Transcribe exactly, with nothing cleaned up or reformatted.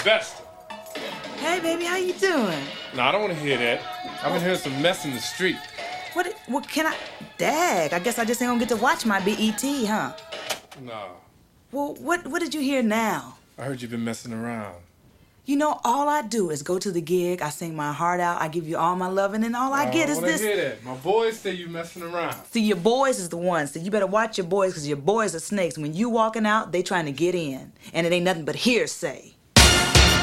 Sylvester. Hey, baby, how you doing? No, I don't want to hear that. I've been hearing some mess in the street. What, what can I... Dag, I guess I just ain't gonna get to watch my B E T, huh? No. Well, what, what did you hear now? I heard you've been messing around. You know, all I do is go to the gig, I sing my heart out, I give you all my loving, and all I get is this... I hear that. My boys say you messing around. See, your boys is the ones. So you better watch your boys, because your boys are snakes. When you walking out, they trying to get in. And it ain't nothing but hearsay.